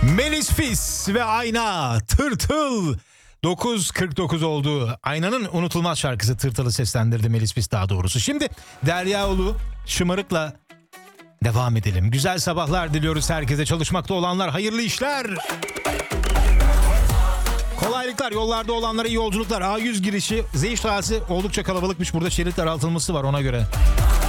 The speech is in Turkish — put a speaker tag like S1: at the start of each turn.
S1: Melis Fis ve Ayna, Tırtıl. 9.49 oldu. Aynanın unutulmaz şarkısı Tırtıl'ı seslendirdi Melis Fis daha doğrusu. Şimdi Derya Ulu, Şımarık'la devam edelim. Güzel sabahlar diliyoruz herkese. Çalışmakta olanlar hayırlı işler. Kolaylıklar, yollarda olanlara iyi yolculuklar. A100 girişi Zeyş Dağısı oldukça kalabalıkmış. Burada şerit daraltılması var ona göre.